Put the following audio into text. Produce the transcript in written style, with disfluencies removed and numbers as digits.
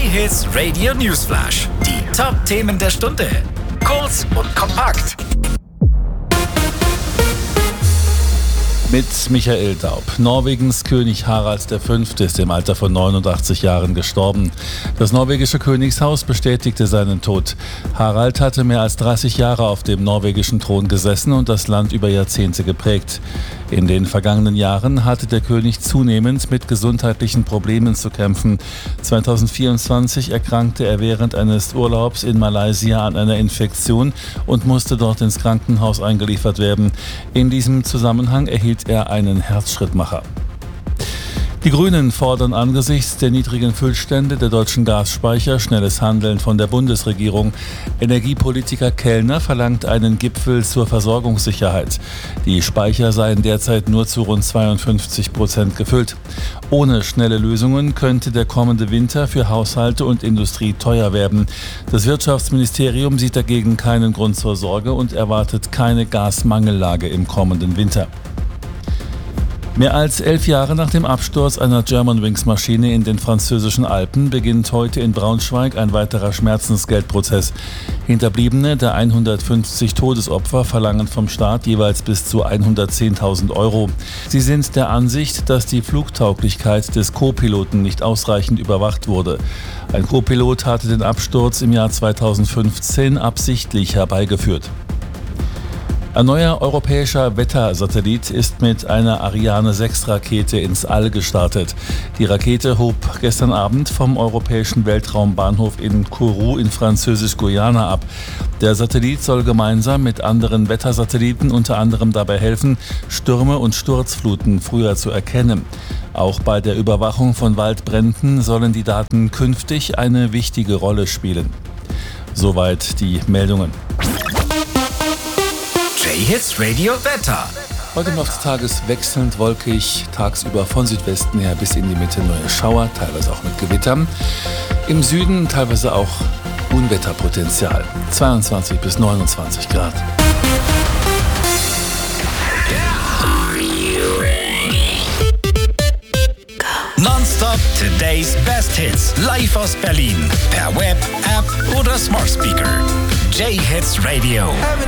J-Hits Radio Newsflash. Die Top-Themen der Stunde. Kurz und kompakt. Mit Michael Daub. Norwegens König Harald V. ist im Alter von 89 Jahren gestorben. Das norwegische Königshaus bestätigte seinen Tod. Harald hatte mehr als 30 Jahre auf dem norwegischen Thron gesessen und das Land über Jahrzehnte geprägt. In den vergangenen Jahren hatte der König zunehmend mit gesundheitlichen Problemen zu kämpfen. 2024 erkrankte er während eines Urlaubs in Malaysia an einer Infektion und musste dort ins Krankenhaus eingeliefert werden. In diesem Zusammenhang erhielt er einen Herzschrittmacher. Die Grünen fordern angesichts der niedrigen Füllstände der deutschen Gasspeicher schnelles Handeln von der Bundesregierung. Energiepolitiker Kellner verlangt einen Gipfel zur Versorgungssicherheit. Die Speicher seien derzeit nur zu rund 52% gefüllt. Ohne schnelle Lösungen könnte der kommende Winter für Haushalte und Industrie teuer werden. Das Wirtschaftsministerium sieht dagegen keinen Grund zur Sorge und erwartet keine Gasmangellage im kommenden Winter. Mehr als 11 Jahre nach dem Absturz einer Germanwings-Maschine in den französischen Alpen beginnt heute in Braunschweig ein weiterer Schmerzensgeldprozess. Hinterbliebene der 150 Todesopfer verlangen vom Staat jeweils bis zu 110.000 Euro. Sie sind der Ansicht, dass die Flugtauglichkeit des Co-Piloten nicht ausreichend überwacht wurde. Ein Co-Pilot hatte den Absturz im Jahr 2015 absichtlich herbeigeführt. Ein neuer europäischer Wettersatellit ist mit einer Ariane 6 Rakete ins All gestartet. Die Rakete hob gestern Abend vom europäischen Weltraumbahnhof in Kourou in Französisch-Guyana ab. Der Satellit soll gemeinsam mit anderen Wettersatelliten unter anderem dabei helfen, Stürme und Sturzfluten früher zu erkennen. Auch bei der Überwachung von Waldbränden sollen die Daten künftig eine wichtige Rolle spielen. Soweit die Meldungen. J-Hits Radio Wetter. Heute im Laufe des Tages wechselnd wolkig, tagsüber von Südwesten her bis in die Mitte neue Schauer, teilweise auch mit Gewittern. Im Süden teilweise auch Unwetterpotenzial, 22 bis 29 Grad. Nonstop Today's Best Hits. Live aus Berlin. Per Web, App oder Smart Speaker. J-Hits Radio.